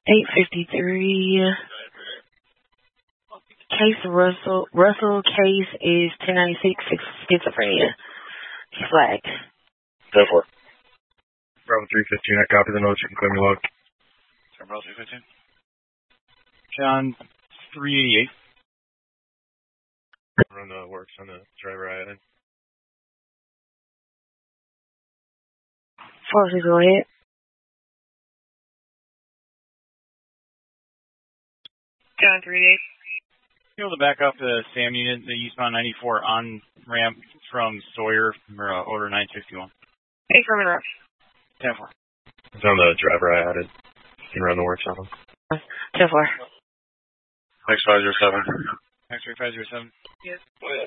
853. Case Russell case is 1096 schizophrenia. He's flagged. 10-4. Bravo 315, I copy the notes. You can clear me log. Bravo 315. John 388. Run the works on the driver I added. 4, go ahead. John 388. Be able to back up the SAM unit, the eastbound 94 on ramp from Sawyer, order 961. Affirmative. 10-4. It's on the driver I added. You can run the works on them. 10-4. X507. X-ray 507. Yes. Go ahead.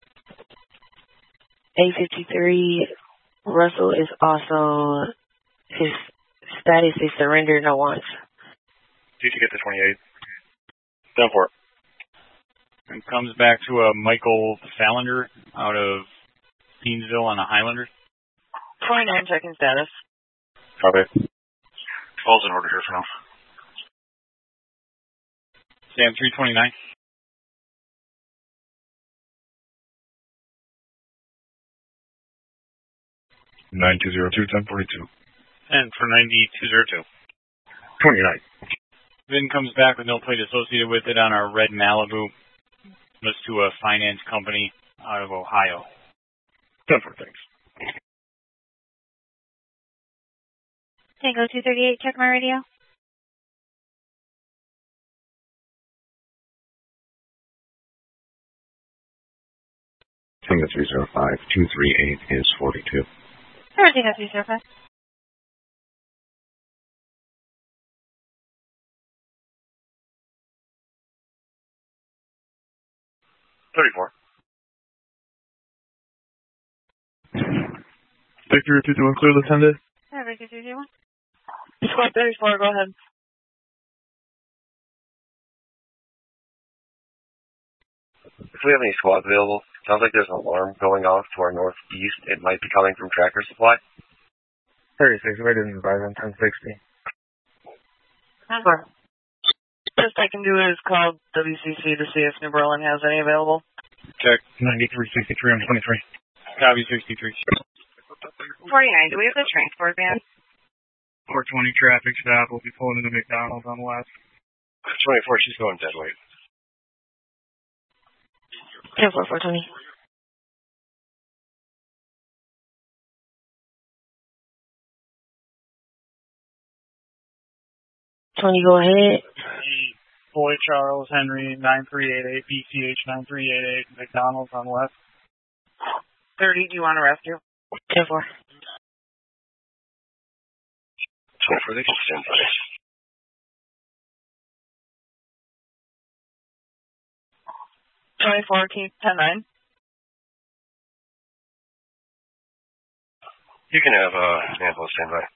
853. Russell is also, his status is surrendered, no warrants. Did you get the 28? 10-4. And comes back to a Michael Salander out of Deansville on a Highlander. 29, checking status. Copy. All's in order here for now. SAM 329. $9202-1042. And for 9202. 29. VIN comes back with no plate associated with it on our red Malibu. Was to a finance company out of Ohio. 10-4, thanks. Tango 238, check my radio. Tango 305, 238 is 42. Sorry, Tango 305. Victor 221, clear the 10 day. Victor 221. Squad 34, go ahead. If we have any squads available, sounds like there's an alarm going off to our northeast. It might be coming from Tractor Supply. 36, rated in Bison 1060. Best I can do is call WCC to see if New Berlin has any available. Check. 9363 on 23. Copy 63. 49, do we have the transport van? 420 traffic stop. We'll be pulling into McDonald's on the left. 24, she's going dead weight. 10-4, 420. Go ahead. Boy Charles Henry 9388, BCH 9388, McDonald's on the left. 30, do you want to rescue? 10-4. 24, they can stand by. 24, keep 10-9. You can have ambulance stand by.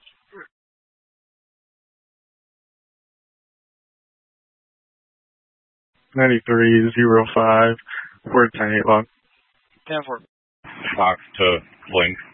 9305, word 10-8 log. 10-4. Fox to Link.